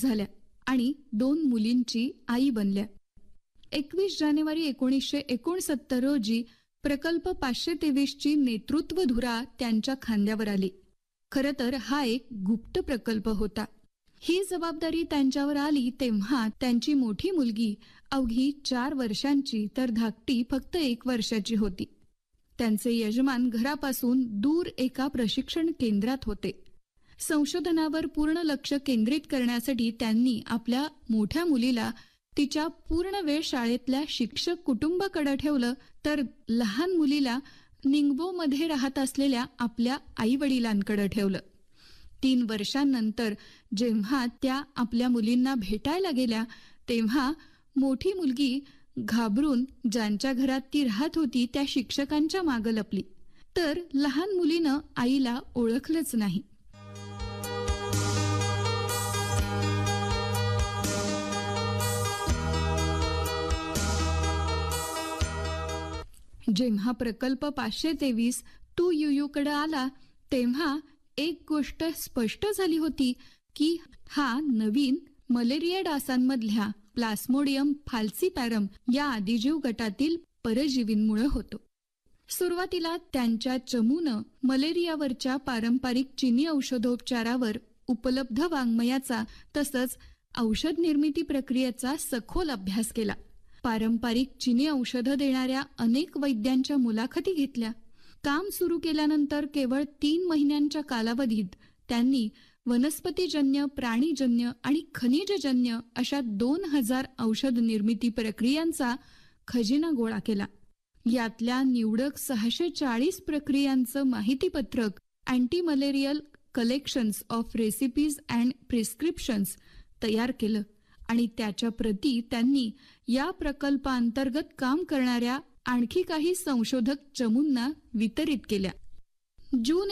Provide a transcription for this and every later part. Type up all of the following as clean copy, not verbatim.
झाल्या आणि 2 मुलींची आई बनल्या. 21 जानेवारी 1969 रोजी प्रकल्प 523 ची नेतृत्वधुरा त्यांच्या खांद्यावर आली. खरं तर हा एक गुप्त प्रकल्प होता. ही जबाबदारी त्यांच्यावर आली तेव्हा त्यांची मोठी मुलगी अवघी 4 वर्षांची तर धाकटी फक्त 1 वर्षाची होती. त्यांचे यजमान घरापासून दूर एका प्रशिक्षण केंद्रात होते. संशोधनावर पूर्ण लक्ष केंद्रित करण्यासाठी त्यांनी आपल्या मोठ्या मुलीला तिच्या पूर्ण वेळ शाळेतल्या शिक्षक कुटुंबाकडे ठेवलं, तर लहान मुलीला निंग्बोमध्ये राहत असलेल्या आपल्या आई-वडिलांकडे ठेवलं. 3 वर्षांनंतर जेव्हा त्या आपल्या मुलींना भेटायला गेल्या तेव्हा मोठी मुलगी घाबरून ज्यांच्या घरात ती राहत होती त्या शिक्षकांच्या मागं लपली, तर लहान मुलीनं आईला ओळखलंच नाही. जेव्हा प्रकल्प 523 टू युयूकडे आला तेव्हा एक गोष्ट स्पष्ट झाली होती की हा नवीन मलेरिया डासांमधल्या प्लास्मोडियम फाल्सीपॅरम या आदिजीव गटातील परजीवींमुळे होतो. सुरुवातीला त्यांच्या चमूनं मलेरियावरच्या पारंपरिक चिनी औषधोपचारावर उपलब्ध वाङ्मयाचा तसंच औषध निर्मिती प्रक्रियेचा सखोल अभ्यास केला. पारंपरिक चिनी औषधं देणाऱ्या अनेक वैद्यांच्या मुलाखती घेतल्या. काम सुरू केल्यानंतर केवळ 3 महिन्यांच्या कालावधीत त्यांनी वनस्पतीजन्य, प्राणीजन्य आणि खनिजजन्य अशा 2000 औषध निर्मिती प्रक्रियांचा खजिना गोळा केला. यातल्या निवडक 640 प्रक्रियांचं माहितीपत्रक anti malarial collections of recipes and prescriptions तयार केलं आणि त्याच्या प्रती त्यांनी या प्रकल्पाअंतर्गत काम करणाऱ्या आणखी काही संशोधक चमूंना वितरित केल्या. जून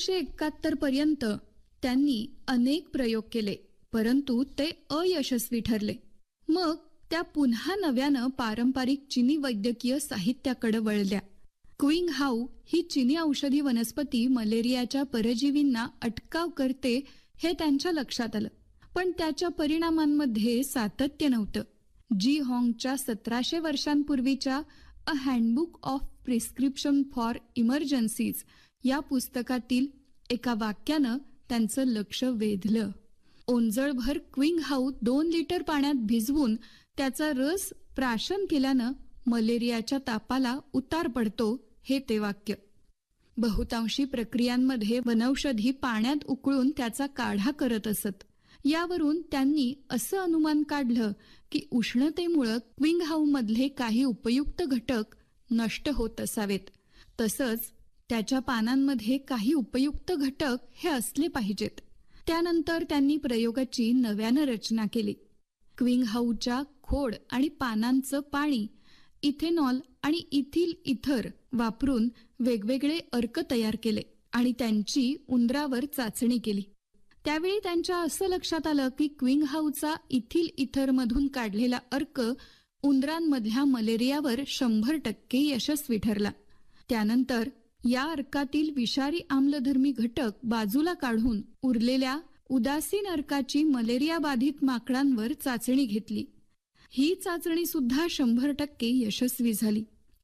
1971 पर्यंत त्यांनी अनेक प्रयोग केले, परंतु ते अयशस्वी ठरले. मग त्या पुन्हा नव्यानं पारंपरिक चिनी वैद्यकीय साहित्याकडे वळल्या. क्विंग हाऊ ही चिनी औषधी वनस्पती मलेरियाच्या परजीवींना अटकाव करते हे त्यांच्या लक्षात आलं, पण त्याच्या परिणामांमध्ये सातत्य नव्हतं. जी हॉंगच्या 1700 वर्षांपूर्वीच्या अ handbook of prescription for emergencies या पुस्तकातील एका वाक्यानं त्यांचं लक्ष वेधलं. ओंजळभर क्विंग हाऊ 2 लिटर पाण्यात भिजवून त्याचा रस प्राशन केल्यानं मलेरियाच्या तापाला उतार पडतो, हे ते वाक्य. बहुतांशी प्रक्रियांमध्ये वनौषधी पाण्यात उकळून त्याचा काढा करत असत. यावरून त्यांनी असं अनुमान काढलं की उष्णतेमुळे क्विंग हाऊ मधले काही उपयुक्त घटक नष्ट होत असावेत. तसंच त्याच्या पानांमध्ये काही उपयुक्त घटक हे असले पाहिजेत. त्यानंतर त्यांनी प्रयोगाची नव्यानं रचना केली. क्विंग हाऊच्या खोड आणि पानांचं पाणी, इथेनॉल आणि इथिल इथर वापरून वेगवेगळे अर्क तयार केले आणि त्यांची उंदरावर चाचणी केली. त्यावेळी त्यांच्या असं लक्षात आलं की क्विंग हाऊचा इथिल इथरमधून काढलेला अर्क उंदरांमधल्या मलेरियावर 100% यशस्वी ठरला. त्यानंतर या अर्कातील विषारी आम्लधर्मी घटक बाजूला काढून उरलेल्या उदासीन अर्काची मलेरिया बाधित माकडांवर चाचणी घेतली. ही चाचणी सुद्धा 100% यशस्वी झाली.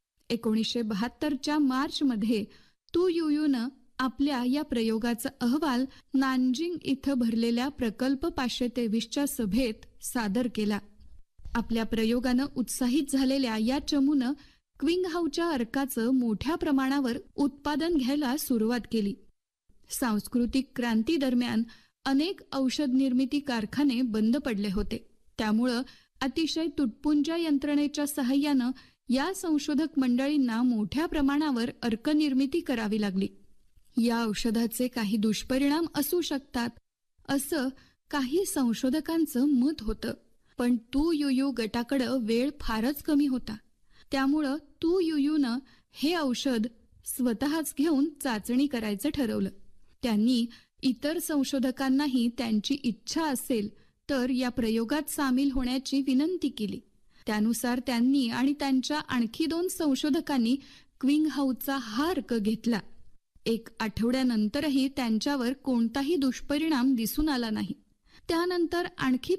1972च्या मार्चमध्ये तू युयूनं आपल्या या प्रयोगाचा अहवाल नानजिंग इथं भरलेल्या प्रकल्प 523च्या सभेत सादर केला. आपल्या प्रयोगानं उत्साहित झालेल्या या चमूनं क्विंग हाऊच्या अर्काचं मोठ्या प्रमाणावर उत्पादन घ्यायला सुरुवात केली. सांस्कृतिक क्रांती दरम्यान अनेक औषध निर्मिती कारखाने बंद पडले होते. त्यामुळं अतिशय तुटपुंज्या यंत्रणेच्या सहाय्यानं या संशोधक मंडळींना मोठ्या प्रमाणावर अर्कनिर्मिती करावी लागली. या औषधाचे काही दुष्परिणाम असू शकतात असं काही संशोधकांचं मत होतं, पण तू युयू गटाकडं वेळ फारच कमी होता. त्यामुळं तू युयूनं हे औषध स्वतःच घेऊन चाचणी करायचं ठरवलं. त्यांनी इतर संशोधकांनाही त्यांची इच्छा असेल तर या प्रयोगात सामील होण्याची विनंती केली. त्यानुसार त्यांनी आणि त्यांच्या आणखी 2 संशोधकांनी क्विंग हाऊचा हा अर्क घेतला. 1 आठवड्यानंतरही त्यांच्यावर कोणताही दुष्परिणाम दिसून आला नाही. त्यानंतर आणखी